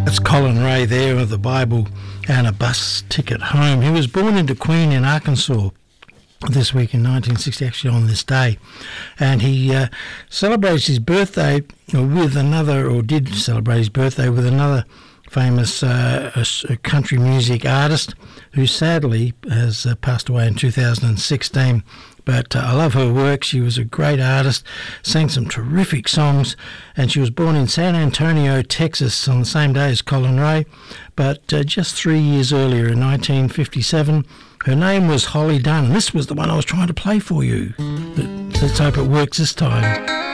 Colin Ray there with the Bible and a bus ticket home. He was born into Queen in Arkansas this week in 1960, actually on this day. And he celebrates his birthday with another, or did celebrate his birthday with another famous country music artist who sadly has passed away in 2016. But I love her work. She was a great artist, sang some terrific songs, and she was born in San Antonio, Texas on the same day as Colin Ray, but just 3 years earlier in 1957. Her name was Holly Dunn, and this was the one I was trying to play for you. Let's hope it works this time.